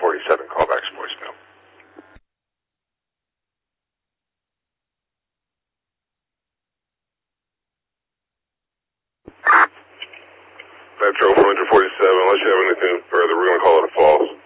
147, callback's voicemail. Metro 147, unless you have anything further, we're going to call it a false.